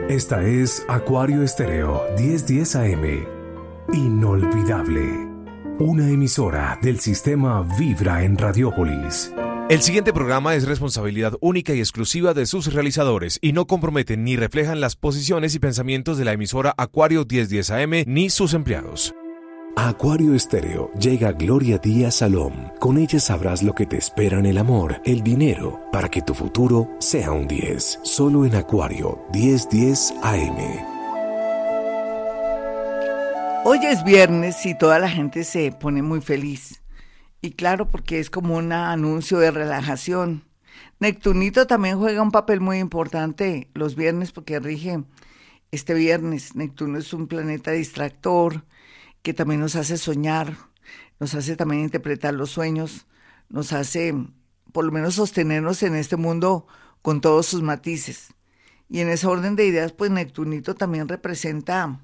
Esta es Acuario Estéreo 1010 AM. Inolvidable. Una emisora del sistema Vibra en Radiópolis. El siguiente programa es responsabilidad única y exclusiva de sus realizadores y no comprometen ni reflejan las posiciones y pensamientos de la emisora Acuario 1010 AM ni sus empleados. A Acuario Estéreo llega Gloria Díaz Salom. Con ella sabrás lo que te espera en el amor, el dinero, para que tu futuro sea un 10. Solo en Acuario 1010 AM. Hoy es viernes y toda la gente se pone muy feliz. Y claro, porque es como un anuncio de relajación. Neptunito también juega un papel muy importante los viernes porque rige este viernes. Neptuno es un planeta distractor que también nos hace soñar, nos hace también interpretar los sueños, nos hace por lo menos sostenernos en este mundo con todos sus matices. Y en esa orden de ideas, pues Neptunito también representa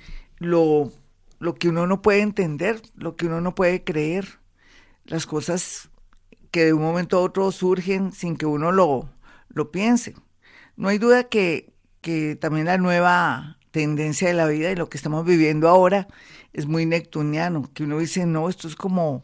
lo que uno no puede entender, lo que uno no puede creer. Las cosas que de un momento a otro surgen sin que uno lo piense. No hay duda que también la nueva tendencia de la vida y lo que estamos viviendo ahora es muy neptuniano, que uno dice, no, esto es como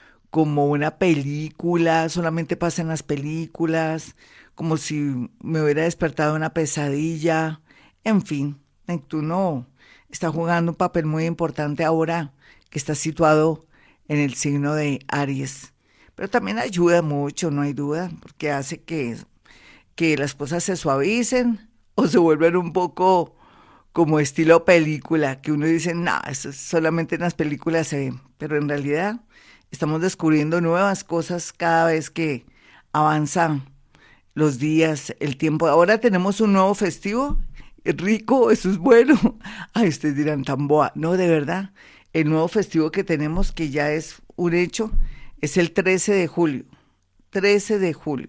una película, solamente pasa en las películas, como si me hubiera despertado una pesadilla. En fin, Neptuno está jugando un papel muy importante ahora que está situado en el signo de Aries, pero también ayuda mucho, no hay duda, porque hace que las cosas se suavicen o se vuelvan un poco como estilo película, que uno dice, no, eso solamente en las películas se ve, pero en realidad estamos descubriendo nuevas cosas cada vez que avanzan los días, el tiempo. Ahora tenemos un nuevo festivo, es rico, eso es bueno. Ay, ustedes dirán, tan boa. No, de verdad. El nuevo festivo que tenemos, que ya es un hecho, es el 13 de julio. 13 de julio.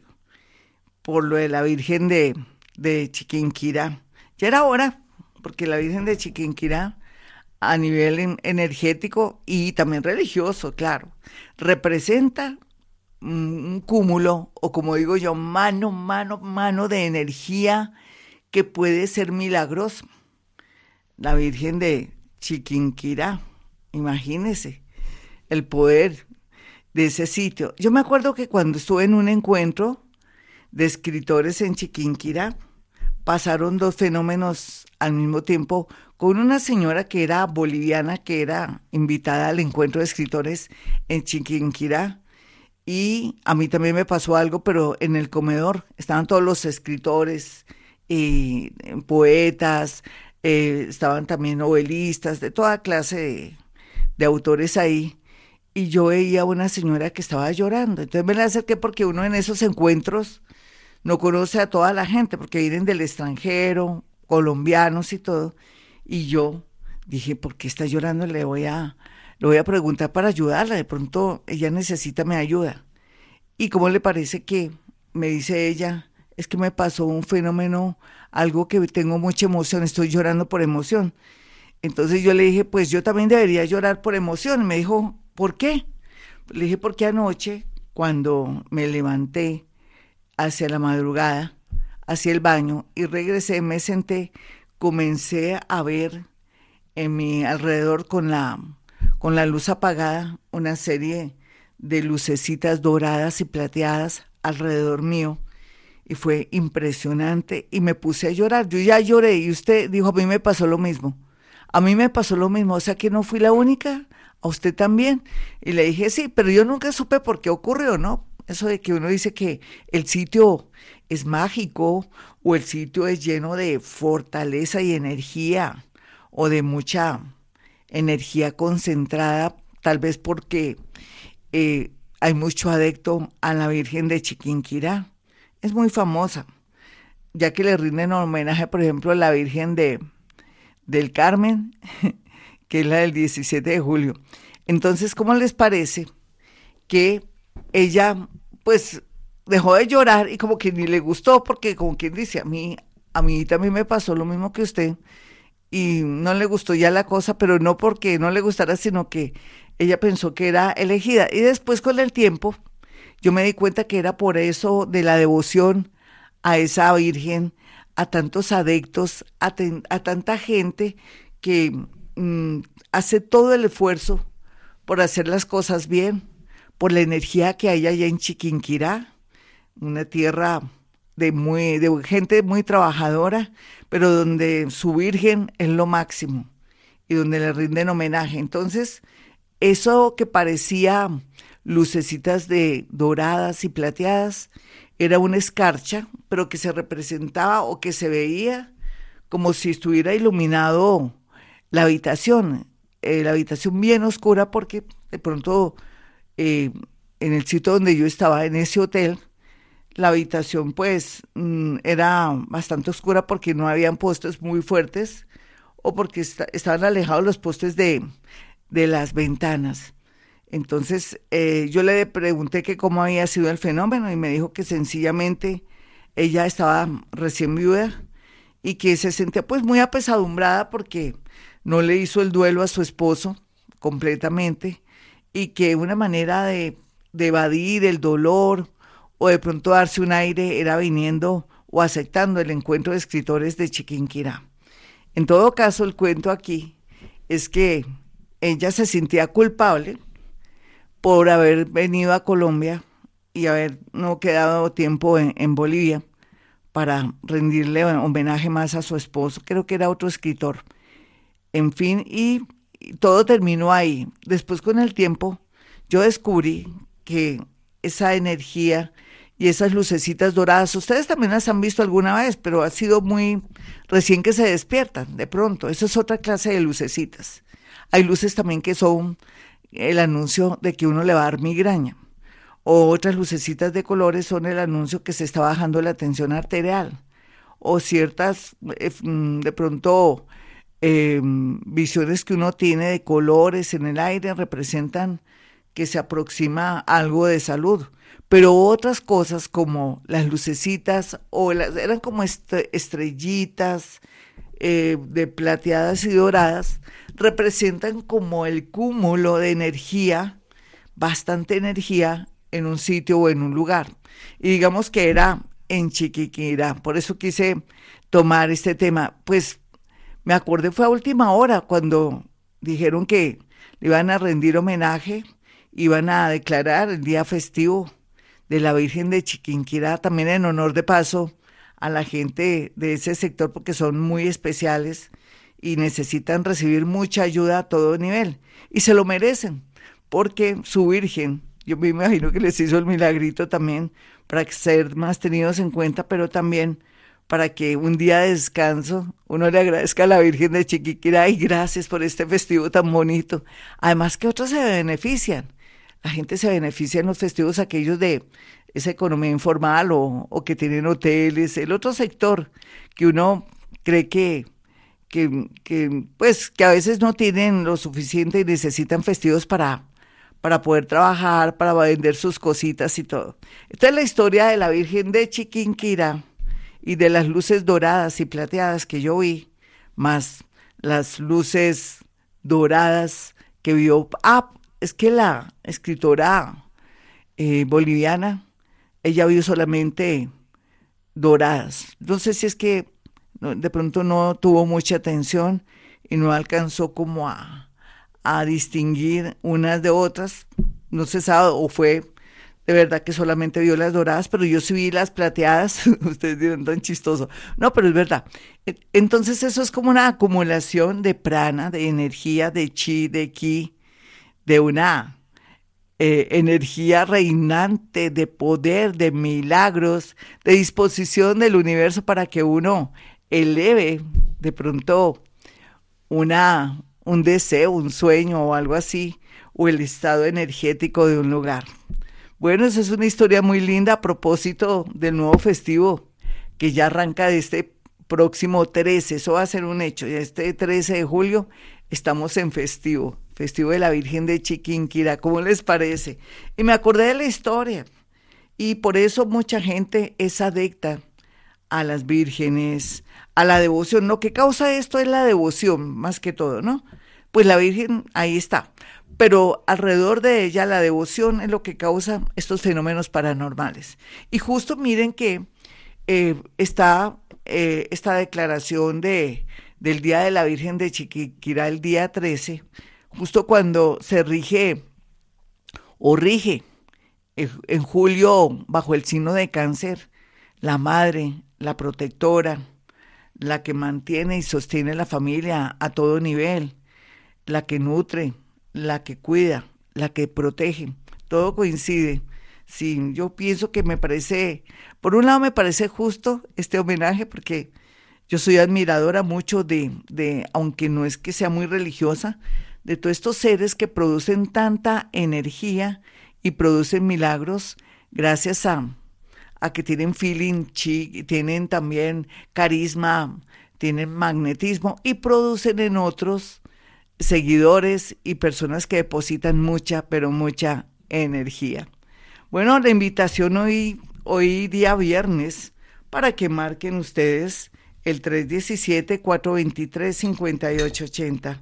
Por lo de la Virgen de Chiquinquirá. Ya era hora, porque la Virgen de Chiquinquirá, a nivel energético y también religioso, claro, representa un cúmulo, o como digo yo, mano de energía que puede ser milagroso. La Virgen de Chiquinquirá. Imagínese el poder de ese sitio. Yo me acuerdo que cuando estuve en un encuentro de escritores en Chiquinquirá, pasaron dos fenómenos al mismo tiempo, con una señora que era boliviana, que era invitada al encuentro de escritores en Chiquinquirá, y a mí también me pasó algo, pero en el comedor estaban todos los escritores y poetas, estaban también novelistas, de toda clase de autores ahí, y yo veía a una señora que estaba llorando. Entonces me la acerqué porque uno en esos encuentros no conoce a toda la gente, porque vienen del extranjero, colombianos y todo, y yo dije, ¿por qué está llorando? Le voy a preguntar para ayudarla, de pronto ella necesita mi ayuda. ¿Y cómo le parece que me dice ella? Es que me pasó un fenómeno, algo que tengo mucha emoción, estoy llorando por emoción. Entonces yo le dije, pues yo también debería llorar por emoción. Y me dijo, ¿por qué? Le dije, porque anoche, cuando me levanté hacia la madrugada, hacia el baño y regresé, me senté, comencé a ver en mi alrededor con la luz apagada una serie de lucecitas doradas y plateadas alrededor mío. Y fue impresionante y me puse a llorar. Yo ya lloré y usted dijo, a mí me pasó lo mismo. A mí me pasó lo mismo, o sea que no fui la única, a usted también. Y le dije, sí, pero yo nunca supe por qué ocurrió, ¿no? Eso de que uno dice que el sitio es mágico o el sitio es lleno de fortaleza y energía o de mucha energía concentrada, tal vez porque hay mucho adepto a la Virgen de Chiquinquirá. Es muy famosa, ya que le rinden homenaje, por ejemplo, a la Virgen del Carmen, que es la del 17 de julio. Entonces, ¿cómo les parece que ella, pues, dejó de llorar y como que ni le gustó? Porque como quien dice, a mí también me pasó lo mismo que usted y no le gustó ya la cosa, pero no porque no le gustara, sino que ella pensó que era elegida. Y después con el tiempo yo me di cuenta que era por eso de la devoción a esa Virgen, a tantos adeptos, a tanta gente que hace todo el esfuerzo por hacer las cosas bien, por la energía que hay allá en Chiquinquirá, una tierra de gente muy trabajadora, pero donde su Virgen es lo máximo y donde le rinden homenaje. Entonces, eso que parecía lucecitas de doradas y plateadas era una escarcha, pero que se representaba o que se veía como si estuviera iluminado la habitación bien oscura, porque de pronto en el sitio donde yo estaba, en ese hotel, la habitación pues era bastante oscura porque no habían postes muy fuertes o porque estaban alejados los postes de las ventanas. Entonces yo le pregunté que cómo había sido el fenómeno y me dijo que sencillamente ella estaba recién viuda y que se sentía pues muy apesadumbrada porque no le hizo el duelo a su esposo completamente y que una manera de evadir el dolor o de pronto darse un aire era viniendo o aceptando el encuentro de escritores de Chiquinquirá. En todo caso, el cuento aquí es que ella se sentía culpable por haber venido a Colombia y haber no quedado tiempo en Bolivia para rendirle homenaje más a su esposo, creo que era otro escritor. En fin, y todo terminó ahí. Después, con el tiempo, yo descubrí que esa energía y esas lucecitas doradas, ustedes también las han visto alguna vez, pero ha sido muy recién que se despiertan, de pronto. Esa es otra clase de lucecitas. Hay luces también que son el anuncio de que uno le va a dar migraña. O otras lucecitas de colores son el anuncio que se está bajando la tensión arterial. O ciertas, de pronto, visiones que uno tiene de colores en el aire representan que se aproxima algo de salud. Pero otras cosas como las lucecitas eran como estrellitas de plateadas y doradas, representan como el cúmulo de energía, bastante energía en un sitio o en un lugar. Y digamos que era en Chiquinquirá, por eso quise tomar este tema. Pues me acordé, fue a última hora cuando dijeron que le iban a rendir homenaje, iban a declarar el día festivo de la Virgen de Chiquinquirá, también en honor de paso a la gente de ese sector, porque son muy especiales y necesitan recibir mucha ayuda a todo nivel, y se lo merecen, porque su Virgen, yo me imagino que les hizo el milagrito también para ser más tenidos en cuenta, pero también para que un día de descanso uno le agradezca a la Virgen de Chiquinquirá y gracias por este festivo tan bonito. Además que otros se benefician. La gente se beneficia en los festivos aquellos de esa economía informal o que tienen hoteles, el otro sector que uno cree que a veces no tienen lo suficiente y necesitan festivos para poder trabajar, para vender sus cositas y todo. Esta es la historia de la Virgen de Chiquinquirá y de las luces doradas y plateadas que yo vi, más las luces doradas que vio. Es que la escritora boliviana, ella vio solamente doradas. No sé si es que de pronto no tuvo mucha atención y no alcanzó como a distinguir unas de otras. No se sabe, o fue de verdad que solamente vio las doradas, pero yo sí vi las plateadas. Ustedes dirán tan chistoso. No, pero es verdad. Entonces eso es como una acumulación de prana, de energía, de chi, de ki, de una energía reinante, de poder, de milagros, de disposición del universo para que uno eleve de pronto un deseo, un sueño o algo así, o el estado energético de un lugar. Bueno, esa es una historia muy linda a propósito del nuevo festivo que ya arranca de este próximo 13, eso va a ser un hecho, ya este 13 de julio estamos en festivo de la Virgen de Chiquinquirá, ¿cómo les parece? Y me acordé de la historia, y por eso mucha gente es adicta a las vírgenes, a la devoción. Lo que causa esto es la devoción, más que todo, ¿no? Pues la Virgen ahí está, pero alrededor de ella la devoción es lo que causa estos fenómenos paranormales. Y justo miren que está esta declaración del Día de la Virgen de Chiquinquirá el día 13, justo cuando se rige o rige en julio bajo el signo de Cáncer, la madre, la protectora, la que mantiene y sostiene la familia a todo nivel, la que nutre, la que cuida, la que protege, todo coincide. Sí, yo pienso que por un lado me parece justo este homenaje porque yo soy admiradora mucho aunque no es que sea muy religiosa, de todos estos seres que producen tanta energía y producen milagros gracias a que tienen feeling, tienen también carisma, tienen magnetismo y producen en otros seguidores y personas que depositan mucha, pero mucha energía. Bueno, la invitación hoy día viernes para que marquen ustedes el 317-423-5880.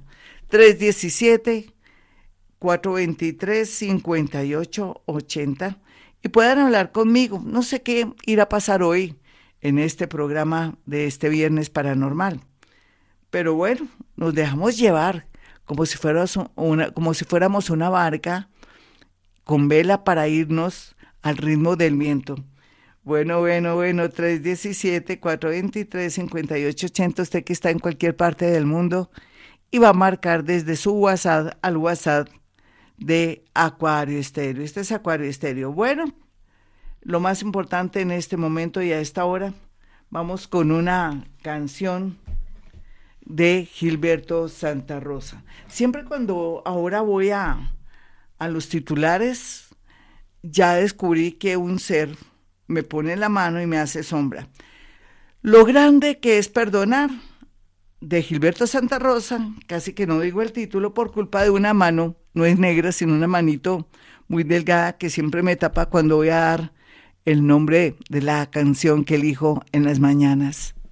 317-423-5880 y puedan hablar conmigo. No sé qué irá a pasar hoy en este programa de este viernes paranormal. Pero bueno, nos dejamos llevar como si fuéramos una barca con vela para irnos al ritmo del viento. Bueno, 317-423-5880, usted que está en cualquier parte del mundo y va a marcar desde su WhatsApp al WhatsApp de Acuario Estéreo. Este es Acuario Estéreo. Bueno, lo más importante en este momento y a esta hora, vamos con una canción de Gilberto Santa Rosa. Siempre cuando ahora voy a los titulares, ya descubrí que un ser me pone la mano y me hace sombra. Lo grande que es perdonar, de Gilberto Santa Rosa, casi que no digo el título por culpa de una mano, no es negra, sino una manito muy delgada que siempre me tapa cuando voy a dar el nombre de la canción que elijo en las mañanas.